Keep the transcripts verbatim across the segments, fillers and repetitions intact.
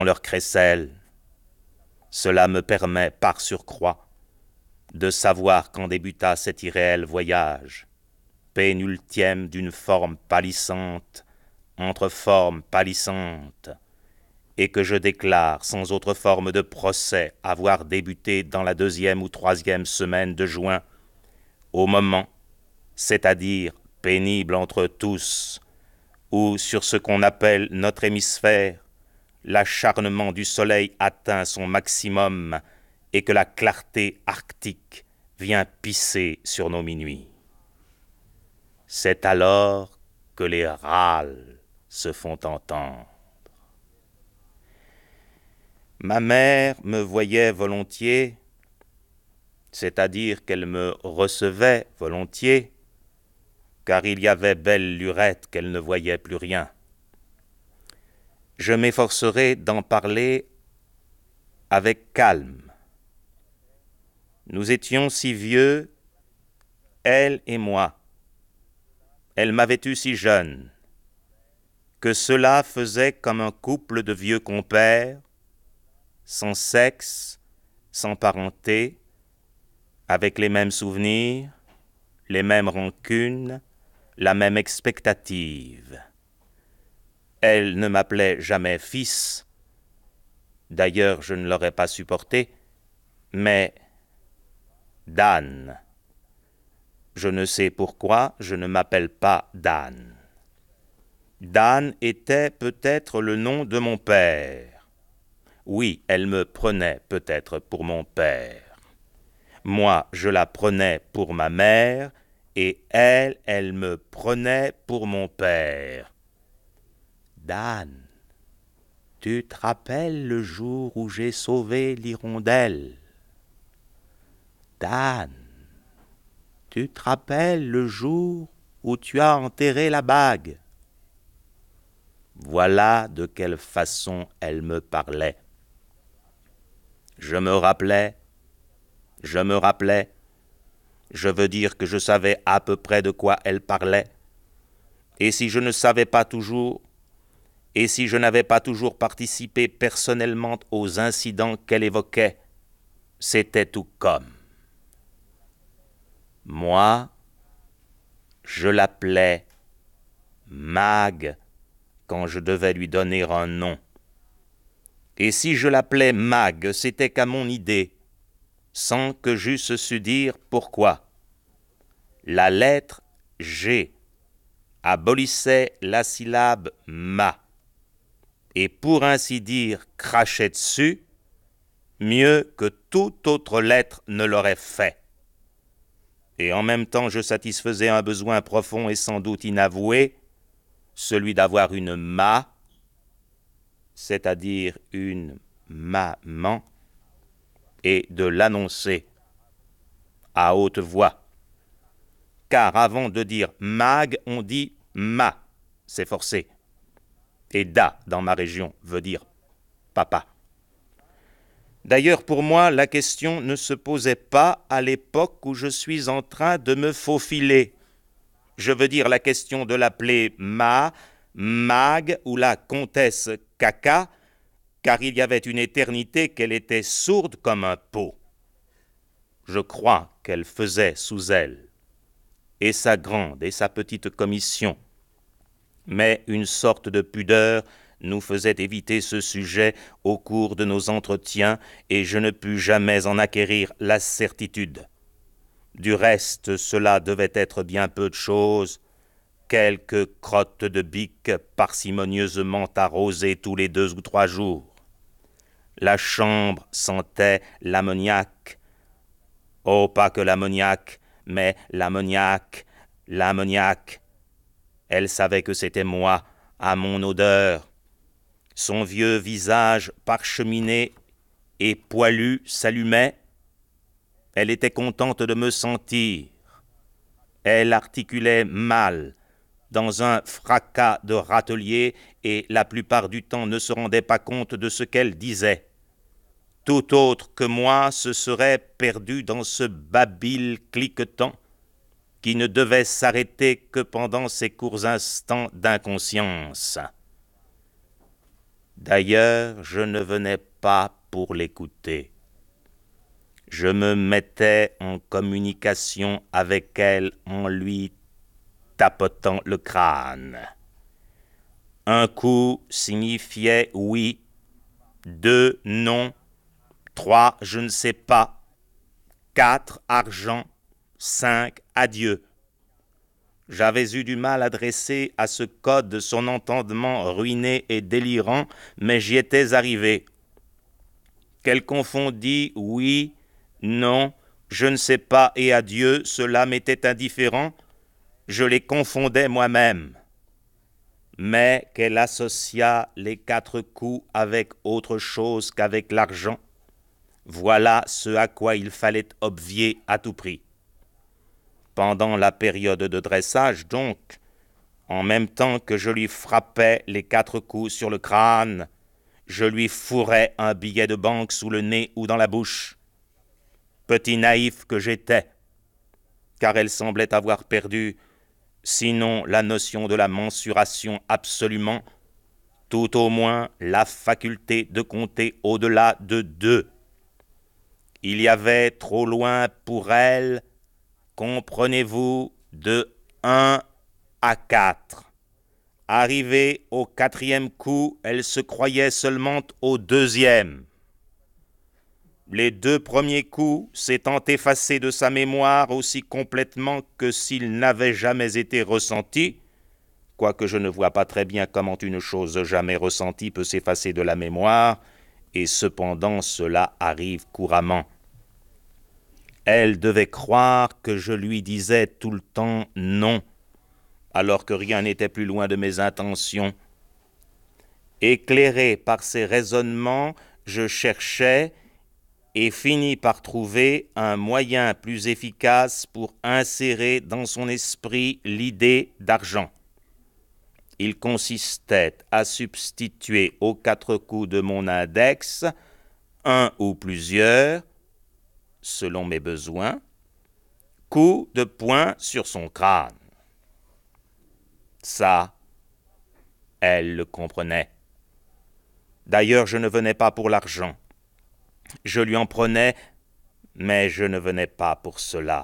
leur crécelle. Cela me permet, par surcroît, de savoir quand débuta cet irréel voyage, pénultième d'une forme pâlissante entre formes pâlissantes, et que je déclare sans autre forme de procès avoir débuté dans la deuxième ou troisième semaine de juin, au moment, c'est-à-dire pénible entre tous, où sur ce qu'on appelle notre hémisphère, l'acharnement du soleil atteint son maximum et que la clarté arctique vient pisser sur nos minuits. C'est alors que les râles se font entendre. Ma mère me voyait volontiers, c'est-à-dire qu'elle me recevait volontiers, car il y avait belle lurette qu'elle ne voyait plus rien. Je m'efforcerai d'en parler avec calme. Nous étions si vieux, elle et moi. Elle m'avait eu si jeune, que cela faisait comme un couple de vieux compères, sans sexe, sans parenté, avec les mêmes souvenirs, les mêmes rancunes, la même expectative. Elle ne m'appelait jamais fils, d'ailleurs je ne l'aurais pas supporté, mais Dan. Je ne sais pourquoi je ne m'appelle pas Dan. Dan était peut-être le nom de mon père. Oui, elle me prenait peut-être pour mon père. Moi, je la prenais pour ma mère, et elle, elle me prenait pour mon père. Dan, tu te rappelles le jour où j'ai sauvé l'hirondelle? Dan, tu te rappelles le jour où tu as enterré la bague? Voilà de quelle façon elle me parlait. Je me rappelais, je me rappelais, je veux dire que je savais à peu près de quoi elle parlait, et si je ne savais pas toujours, et si je n'avais pas toujours participé personnellement aux incidents qu'elle évoquait, c'était tout comme. Moi, je l'appelais Mag quand je devais lui donner un nom. Et si je l'appelais Mag, c'était qu'à mon idée, sans que j'eusse su dire pourquoi. La lettre G abolissait la syllabe ma, et pour ainsi dire crachait dessus, mieux que toute autre lettre ne l'aurait fait. Et en même temps je satisfaisais un besoin profond et sans doute inavoué, celui d'avoir une ma, c'est-à-dire une maman, et de l'annoncer à haute voix. Car avant de dire mag, on dit ma, c'est forcé. Et da, dans ma région, veut dire papa. D'ailleurs, pour moi, la question ne se posait pas à l'époque où je suis en train de me faufiler. Je veux dire la question de l'appeler ma, mag ou la comtesse caca, car il y avait une éternité qu'elle était sourde comme un pot. Je crois qu'elle faisait sous elle, et sa grande et sa petite commission, mais une sorte de pudeur nous faisait éviter ce sujet au cours de nos entretiens, et je ne pus jamais en acquérir la certitude. Du reste, cela devait être bien peu de chose, quelques crottes de bique parcimonieusement arrosées tous les deux ou trois jours. La chambre sentait l'ammoniaque. Oh, pas que l'ammoniaque, mais l'ammoniaque, l'ammoniaque. Elle savait que c'était moi, à mon odeur. Son vieux visage parcheminé et poilu s'allumait. Elle était contente de me sentir. Elle articulait mal, dans un fracas de râtelier, et la plupart du temps ne se rendait pas compte de ce qu'elle disait. Tout autre que moi se serait perdu dans ce babil cliquetant qui ne devait s'arrêter que pendant ces courts instants d'inconscience. D'ailleurs, je ne venais pas pour l'écouter. Je me mettais en communication avec elle en lui tapotant le crâne. Un coup signifiait oui, deux non, trois je ne sais pas, quatre argent, cinq adieu. J'avais eu du mal à dresser à ce code son entendement ruiné et délirant, mais j'y étais arrivé. Qu'elle confondit oui, non, je ne sais pas et adieu, cela m'était indifférent, je les confondais moi-même. Mais qu'elle associa les quatre coups avec autre chose qu'avec l'argent, voilà ce à quoi il fallait obvier à tout prix. Pendant la période de dressage, donc, en même temps que je lui frappais les quatre coups sur le crâne, je lui fourrais un billet de banque sous le nez ou dans la bouche. Petit naïf que j'étais, car elle semblait avoir perdu, sinon la notion de la mensuration absolument, tout au moins la faculté de compter au-delà de deux. Il y avait trop loin pour elle, comprenez-vous, de un à quatre. Arrivée au quatrième coup, elle se croyait seulement au deuxième. Les deux premiers coups s'étant effacés de sa mémoire aussi complètement que s'ils n'avaient jamais été ressentis, quoique je ne vois pas très bien comment une chose jamais ressentie peut s'effacer de la mémoire, et cependant cela arrive couramment. Elle devait croire que je lui disais tout le temps non, alors que rien n'était plus loin de mes intentions. Éclairé par ces raisonnements, je cherchais et finis par trouver un moyen plus efficace pour insérer dans son esprit l'idée d'argent. Il consistait à substituer aux quatre coups de mon index un ou plusieurs, selon mes besoins, coups de poing sur son crâne. Ça, elle le comprenait. D'ailleurs, je ne venais pas pour l'argent. Je lui en prenais, mais je ne venais pas pour cela.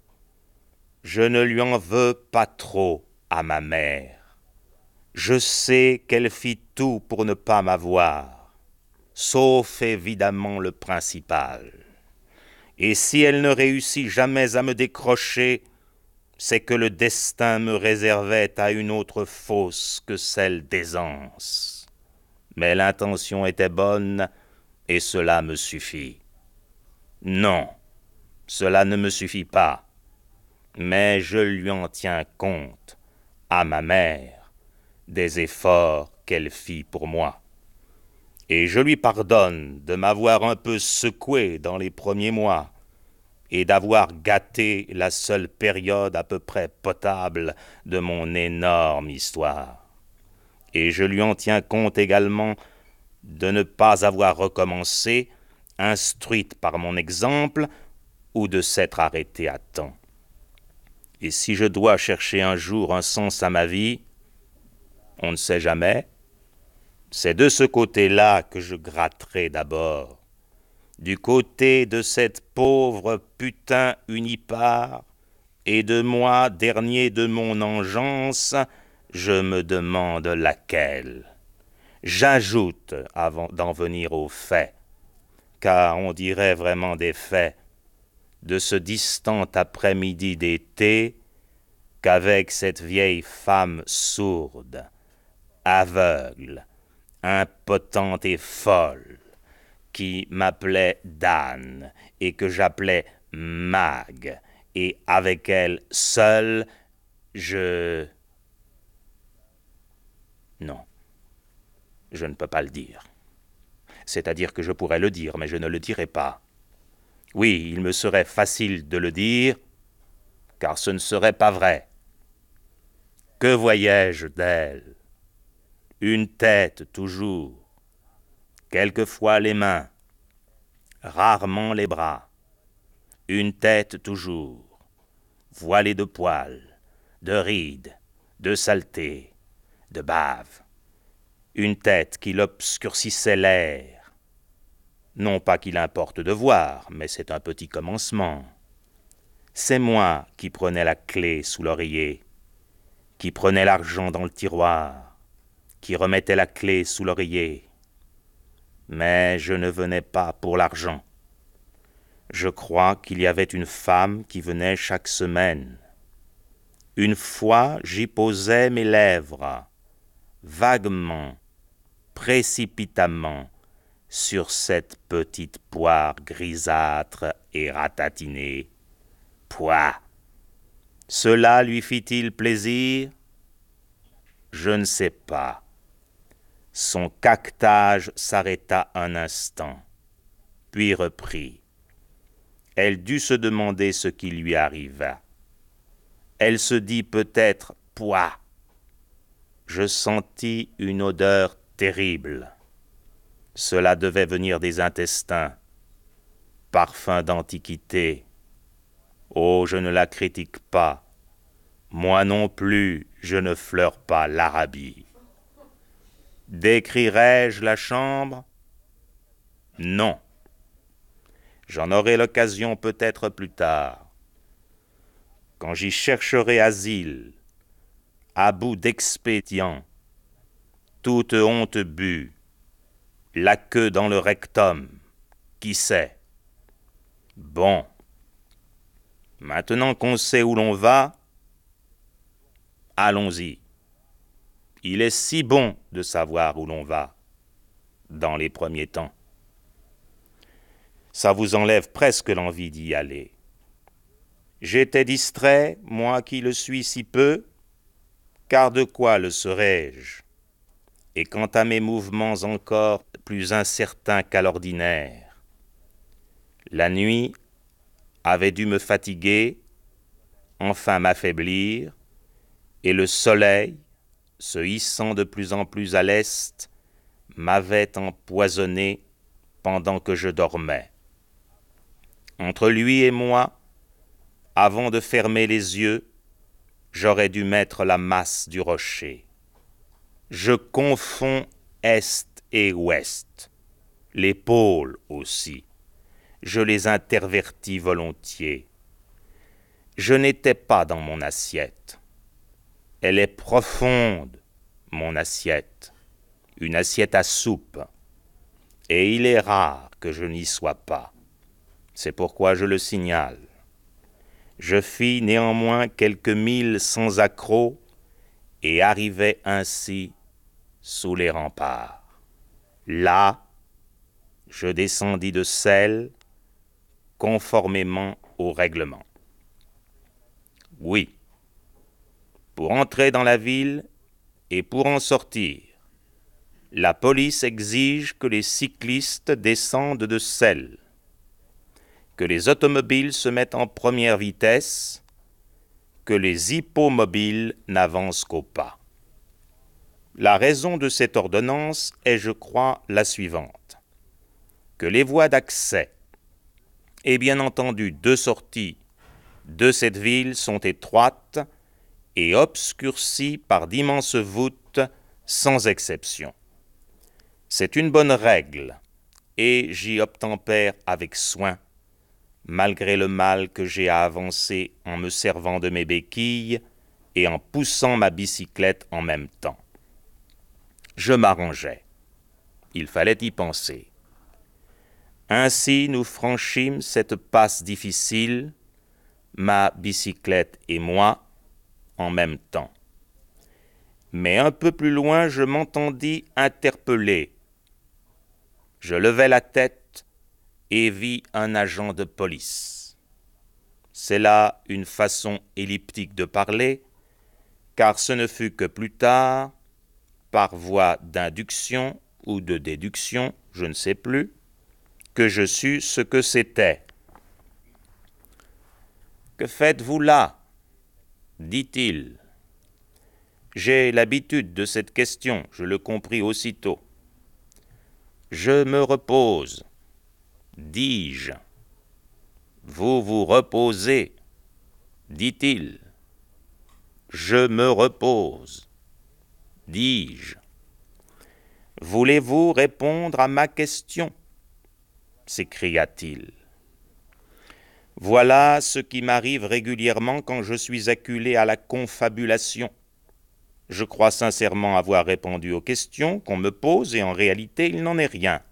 Je ne lui en veux pas trop à ma mère. Je sais qu'elle fit tout pour ne pas m'avoir, sauf évidemment le principal. Et si elle ne réussit jamais à me décrocher, c'est que le destin me réservait à une autre fosse que celle d'aisance. Mais l'intention était bonne, et cela me suffit. Non, cela ne me suffit pas, mais je lui en tiens compte, à ma mère, des efforts qu'elle fit pour moi. Et je lui pardonne de m'avoir un peu secoué dans les premiers mois, et d'avoir gâté la seule période à peu près potable de mon énorme histoire. Et je lui en tiens compte également de ne pas avoir recommencé, instruite par mon exemple, ou de s'être arrêtée à temps. Et si je dois chercher un jour un sens à ma vie, on ne sait jamais, c'est de ce côté-là que je gratterai d'abord. Du côté de cette pauvre putain unipare, et de moi, dernier de mon engeance, je me demande laquelle. J'ajoute, avant d'en venir aux faits, car on dirait vraiment des faits, de ce distant après-midi d'été, qu'avec cette vieille femme sourde, aveugle, impotente et folle, qui m'appelait Dan et que j'appelais Mag, et avec elle seule, je... Non, je ne peux pas le dire. C'est-à-dire que je pourrais le dire, mais je ne le dirai pas. Oui, il me serait facile de le dire, car ce ne serait pas vrai. Que voyais-je d'elle? Une tête toujours, quelquefois les mains, rarement les bras, une tête toujours, voilée de poils, de rides, de saleté, de bave. une tête qui l'obscurcissait l'air. Non pas qu'il importe de voir, mais c'est un petit commencement. C'est moi qui prenais la clé sous l'oreiller, qui prenais l'argent dans le tiroir, qui remettais la clé sous l'oreiller. Mais je ne venais pas pour l'argent. Je crois qu'il y avait une femme qui venait chaque semaine. Une fois, j'y posais mes lèvres, vaguement, précipitamment, sur cette petite poire grisâtre et ratatinée. Pouah! Cela lui fit-il plaisir? Je ne sais pas. Son caquetage s'arrêta un instant, puis reprit. Elle dut se demander ce qui lui arriva. Elle se dit peut-être « Pouah !» Je sentis une odeur terrible. Cela devait venir des intestins. Parfum d'antiquité. Oh, je ne la critique pas. Moi non plus, je ne fleure pas l'Arabie. Décrirai-je la chambre? Non. J'en aurai l'occasion peut-être plus tard. Quand j'y chercherai asile, à bout d'expédients, toute honte bue, la queue dans le rectum, qui sait? Bon. Maintenant qu'on sait où l'on va, allons-y. Il est si bon de savoir où l'on va, dans les premiers temps. Ça vous enlève presque l'envie d'y aller. J'étais distrait, moi qui le suis si peu, car de quoi le serais-je? Et quant à mes mouvements encore plus incertains qu'à l'ordinaire, la nuit avait dû me fatiguer, enfin m'affaiblir, et le soleil, se hissant de plus en plus à l'est, m'avait empoisonné pendant que je dormais. Entre lui et moi, avant de fermer les yeux, j'aurais dû mettre la masse du rocher. Je confonds est et ouest, les pôles aussi. Je les intervertis volontiers. Je n'étais pas dans mon assiette. Elle est profonde, mon assiette, une assiette à soupe, et il est rare que je n'y sois pas. C'est pourquoi je le signale. Je fis néanmoins quelques milles sans accroc et arrivai ainsi sous les remparts. Là, je descendis de selle, conformément au règlement. Oui, pour entrer dans la ville et pour en sortir, la police exige que les cyclistes descendent de selle, que les automobiles se mettent en première vitesse, que les hippomobiles n'avancent qu'au pas. La raison de cette ordonnance est, je crois, la suivante. Que les voies d'accès et bien entendu de sortie de cette ville sont étroites et obscurcies par d'immenses voûtes sans exception. C'est une bonne règle, et j'y obtempère avec soin, malgré le mal que j'ai à avancer en me servant de mes béquilles et en poussant ma bicyclette en même temps. Je m'arrangeais. Il fallait y penser. Ainsi nous franchîmes cette passe difficile, ma bicyclette et moi, en même temps. Mais un peu plus loin, je m'entendis interpeller. Je levai la tête et vis un agent de police. C'est là une façon elliptique de parler, car ce ne fut que plus tard, par voie d'induction ou de déduction, je ne sais plus, que je sus ce que c'était. « Que faites-vous là ?» dit-il. J'ai l'habitude de cette question, je le compris aussitôt. « Je me repose, dis-je. »« Vous vous reposez, dit-il. »« Je me repose, dis-je. » Voulez-vous répondre à ma question ? S'écria-t-il. Voilà ce qui m'arrive régulièrement quand je suis acculé à la confabulation. Je crois sincèrement avoir répondu aux questions qu'on me pose et en réalité il n'en est rien.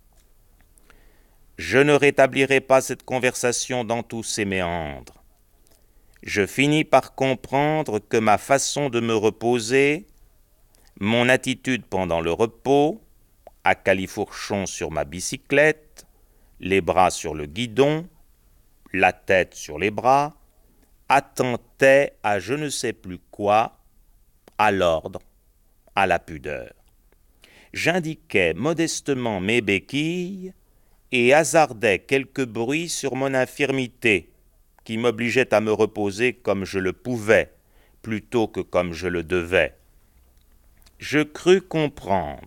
Je ne rétablirai pas cette conversation dans tous ses méandres. Je finis par comprendre que ma façon de me reposer, mon attitude pendant le repos, à califourchon sur ma bicyclette, les bras sur le guidon, la tête sur les bras, attentait à je ne sais plus quoi, à l'ordre, à la pudeur. J'indiquais modestement mes béquilles et hasardais quelques bruits sur mon infirmité, qui m'obligeait à me reposer comme je le pouvais, plutôt que comme je le devais. Je crus comprendre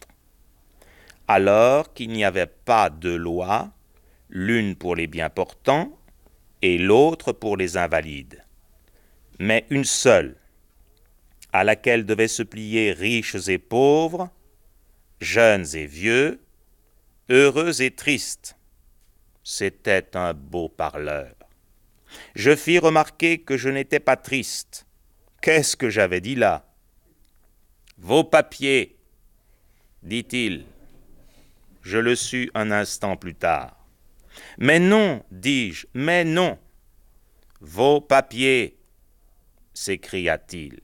alors qu'il n'y avait pas deux lois, l'une pour les bien portants et l'autre pour les invalides, mais une seule, à laquelle devaient se plier riches et pauvres, jeunes et vieux, heureux et tristes. C'était un beau parleur. Je fis remarquer que je n'étais pas triste. Qu'est-ce que j'avais dit là ? Vos papiers, dit-il. Je le sus un instant plus tard. Mais non, dis-je, mais non. Vos papiers, s'écria-t-il.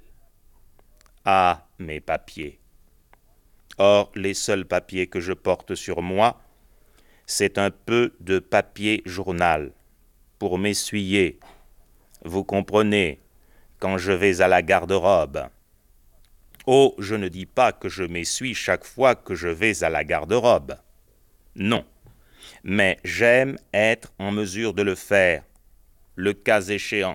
Ah, mes papiers. Or, les seuls papiers que je porte sur moi, c'est un peu de papier journal pour m'essuyer. Vous comprenez, quand je vais à la garde-robe. Oh, je ne dis pas que je m'essuie chaque fois que je vais à la garde-robe. Non, mais j'aime être en mesure de le faire, le cas échéant.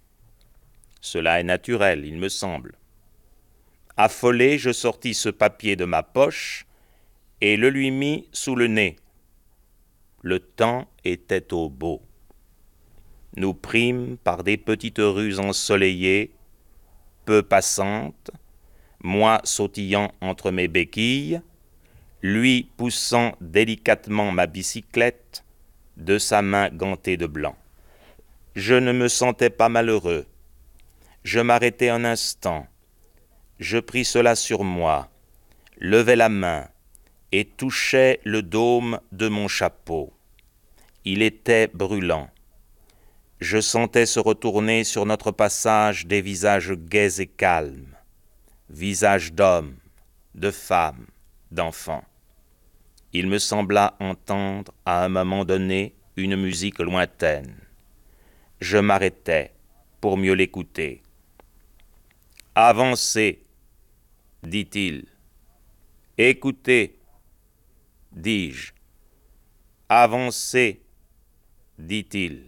Cela est naturel, il me semble. Affolé, je sortis ce papier de ma poche et le lui mis sous le nez. Le temps était au beau. Nous prîmes par des petites rues ensoleillées, peu passantes, moi sautillant entre mes béquilles, lui poussant délicatement ma bicyclette de sa main gantée de blanc. Je ne me sentais pas malheureux. Je m'arrêtai un instant. Je pris cela sur moi, levai la main et touchai le dôme de mon chapeau. Il était brûlant. Je sentais se retourner sur notre passage des visages gais et calmes, visages d'hommes, de femmes, d'enfants. Il me sembla entendre à un moment donné une musique lointaine. Je m'arrêtai pour mieux l'écouter. « Avancez, dit-il. « Écoutez, dis-je. Avancez, dit-il.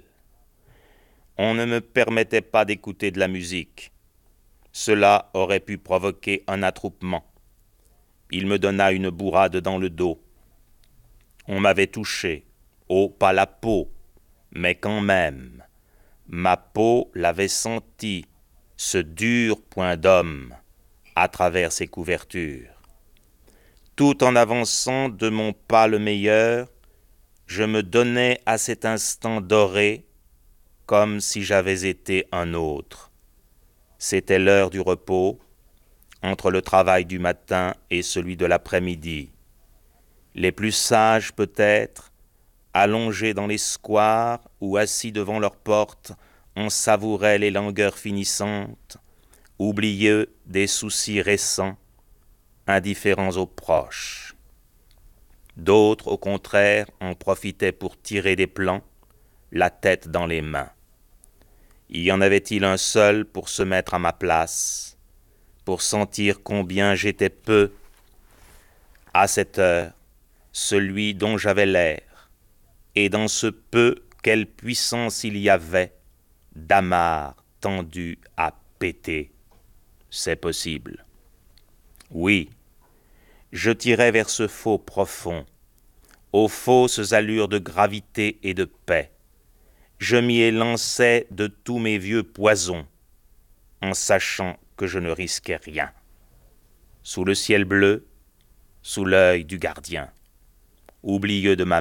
On ne me permettait pas d'écouter de la musique. Cela aurait pu provoquer un attroupement. Il me donna une bourrade dans le dos. On m'avait touché, oh, pas la peau, mais quand même. Ma peau l'avait senti, ce dur poing d'homme, à travers ses couvertures. Tout en avançant de mon pas le meilleur, je me donnais à cet instant doré, comme si j'avais été un autre. C'était l'heure du repos, entre le travail du matin et celui de l'après-midi. Les plus sages peut-être, allongés dans les squares ou assis devant leurs portes, en savouraient les langueurs finissantes, oublieux des soucis récents, indifférents aux proches. D'autres, au contraire, en profitaient pour tirer des plans, la tête dans les mains. Y en avait-il un seul pour se mettre à ma place, pour sentir combien j'étais peu, à cette heure, celui dont j'avais l'air, et dans ce peu, quelle puissance il y avait d'amarre tendu à péter. C'est possible. Oui, je tirais vers ce faux profond, aux fausses allures de gravité et de paix. Je m'y élançais de tous mes vieux poisons, en sachant que je ne risquais rien. Sous le ciel bleu, sous l'œil du gardien. Oublieux de ma